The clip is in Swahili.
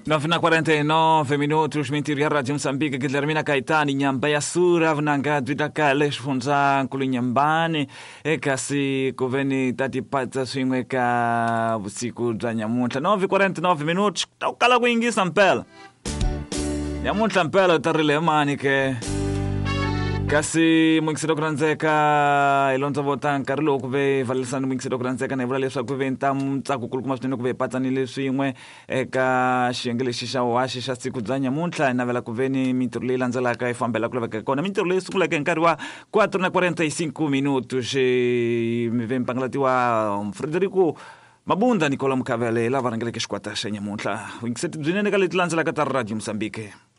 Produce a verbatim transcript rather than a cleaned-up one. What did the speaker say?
nove na quarenta e nove minutos, mintiri ya Radio Msambiki, Guilhermina Caetani, Nhambaya Sura, Vnangadu Itaka, Funza, Nkulu Nyambani, eka si kuveni tati pata swingwe ka usiku za Nyamunta. nove e quarenta e nove minutos, taukala kuingisa mpela. Nyamunta mpela utarile manike. Kasi mwingisiro kranzeka ilonza votan karlo kuve valisana mwingisiro kranzeka na ivale swa kuve ntamu tsaku kulukuma swinene kuve patani leswinwe eka shengele shisha washi sha siku za Nyamunta na vela kuveni miturle lanzala ka ifambela kuleka kona miturle sukula ke nkari wa quatro na quarenta e cinco minutos me vem panglatiwa Frederico Mabunda Nicola Mkavele la varangele ke shkwata sha Nyamunta wingiseti bzinene kale lanzala ka Radio Msambiki.